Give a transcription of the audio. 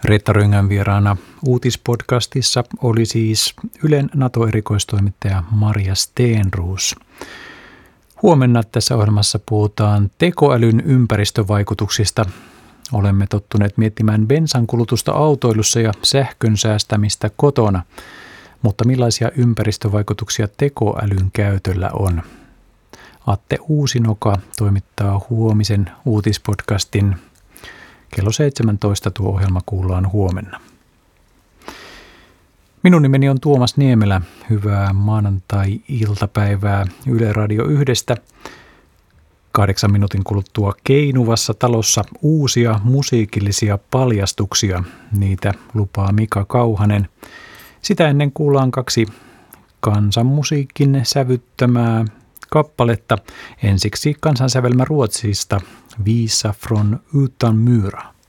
Reetta Röngän vieraana uutispodcastissa oli siis Ylen NATO-erikoistoimittaja Marja Stenroos. Huomenna tässä ohjelmassa puhutaan tekoälyn ympäristövaikutuksista. Olemme tottuneet miettimään bensan kulutusta autoilussa ja sähkön säästämistä kotona. Mutta millaisia ympäristövaikutuksia tekoälyn käytöllä on? Atte Uusinoka toimittaa huomisen uutispodcastin. Kello 17 tuo ohjelma kuullaan huomenna. Minun nimeni on Tuomas Niemelä. Hyvää maanantai-iltapäivää Yle Radio 1:stä. 8 minuutin kuluttua Keinuvassa talossa uusia musiikillisia paljastuksia. Niitä lupaa Mika Kauhanen. Sitä ennen kuullaan 2 kansanmusiikin sävyttämää kappaletta. Ensiksi kansansävelmä Ruotsista, Visa från utan myra.